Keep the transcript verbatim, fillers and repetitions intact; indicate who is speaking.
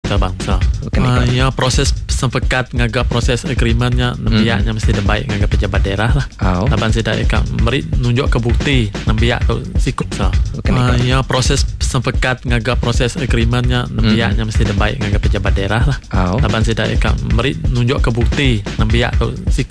Speaker 1: bangsa. Uh, ya proses sepekat ngaga proses agreementnya nembiaknya mesti ada baik ngaga pejabat daerah lah.
Speaker 2: Oh.
Speaker 1: Laban sida ikan meri nunjuk ke bukti nembiak tu sikut sa. Uh, ya proses sepekat ngaga proses agreementnya nembiaknya mesti ada baik ngaga pejabat daerah lah.
Speaker 2: Oh.
Speaker 1: Laban sida ikan meri nunjuk ke bukti nembiak tu sikut